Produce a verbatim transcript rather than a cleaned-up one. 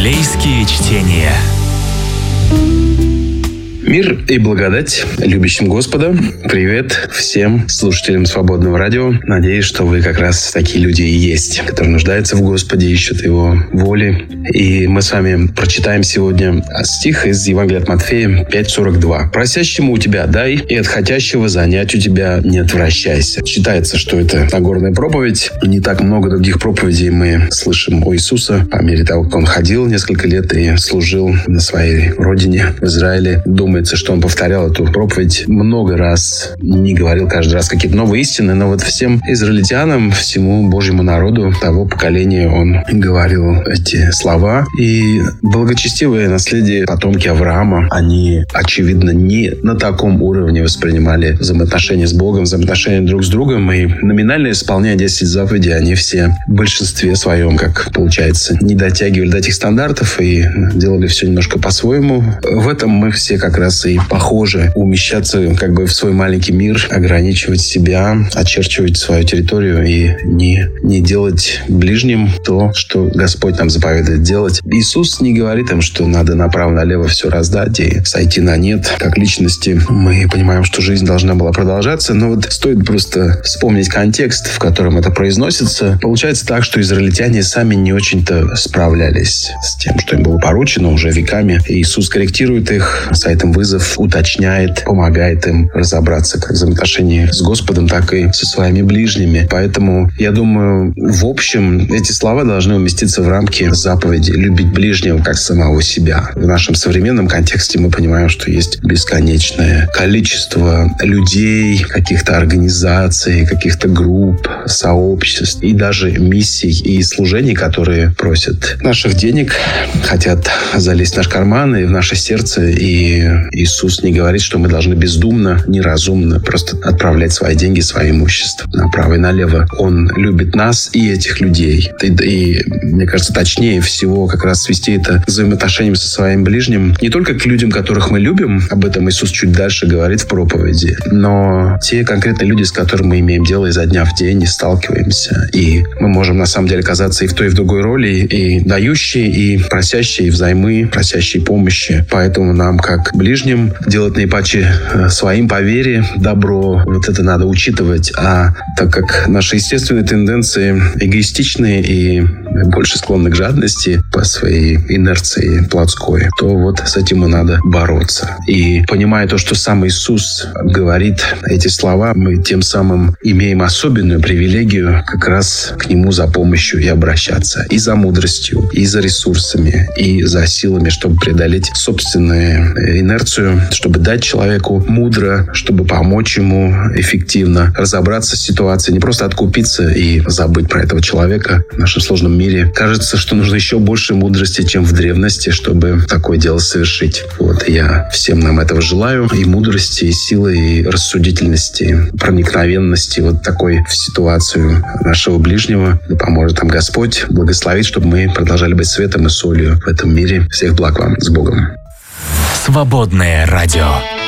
Библейские чтения. Мир и благодать любящим Господа. Привет всем слушателям Свободного радио. Надеюсь, что вы как раз такие люди и есть, которые нуждаются в Господе, ищут Его воли. И мы с вами прочитаем сегодня стих из Евангелия от Матфея пять сорок два. «Просящему у тебя дай, и от хотящего занять у тебя не отвращайся». Считается, что это Нагорная проповедь. Не так много других проповедей мы слышим о Иисусе по мере того, как Он ходил несколько лет и служил на своей родине в Израиле. Думается, что он повторял эту проповедь много раз, не говорил каждый раз какие-то новые истины, но вот всем израильтянам, всему Божьему народу того поколения он говорил эти слова. И благочестивые наследие потомки Авраама, они, очевидно, не на таком уровне воспринимали взаимоотношения с Богом, взаимоотношения друг с другом, и номинально исполняя десять заповедей, они все в большинстве своем, как получается, не дотягивали до этих стандартов и делали все немножко по-своему. В этом мы все как раз и похожи. Умещаться как бы в свой маленький мир, ограничивать себя, очерчивать свою территорию и не, не делать ближним то, что Господь нам заповедует делать. Иисус не говорит им, что надо направо-налево все раздать и сойти на нет. Как личности мы понимаем, что жизнь должна была продолжаться, но вот стоит просто вспомнить контекст, в котором это произносится. Получается так, что израильтяне сами не очень-то справлялись с тем, что им было поручено уже веками. И Иисус корректирует их, с этим вызов, уточняет, помогает им разобраться как в взаимоотношении с Господом, так и со своими ближними. Поэтому, я думаю, в общем, эти слова должны уместиться в рамки заповеди «любить ближнего как самого себя». В нашем современном контексте мы понимаем, что есть бесконечное количество людей, каких-то организаций, каких-то групп, сообществ и даже миссий и служений, которые просят наших денег, хотят залезть в наш карман и в наше сердце. И Иисус не говорит, что мы должны бездумно, неразумно просто отправлять свои деньги, свое имущество направо и налево. Он любит нас и этих людей. И, и мне кажется, точнее всего как раз свести это к взаимоотношениям со своим ближним. Не только к людям, которых мы любим, об этом Иисус чуть дальше говорит в проповеди, но те конкретные люди, с которыми мы имеем дело изо дня в день и сталкиваемся. И мы можем на самом деле оказаться и в той, и в другой роли, и дающие, и просящие взаймы, просящие помощи. Поэтому нам, как ближним, делать наипаче своим по вере добро. Вот это надо учитывать. А так как наши естественные тенденции эгоистичные и больше склонны к жадности по своей инерции плотской, то вот с этим и надо бороться. И понимая то, что сам Иисус говорит эти слова, мы тем самым имеем особенную привилегию как раз к Нему за помощью и обращаться. И за мудростью, и за ресурсами, и за силами, чтобы преодолеть собственную инерцию, чтобы дать человеку мудро, чтобы помочь ему эффективно разобраться с ситуацией, не просто откупиться и забыть про этого человека. В нашем сложном мире кажется, что нужно еще больше мудрости, чем в древности, чтобы такое дело совершить. Вот, я всем нам этого желаю. И мудрости, и силы, и рассудительности, проникновенности вот такой в ситуацию нашего ближнего. Да поможет нам Господь, благословит, чтобы мы продолжали быть светом и солью в этом мире. Всех благ вам. С Богом. Свободное радио.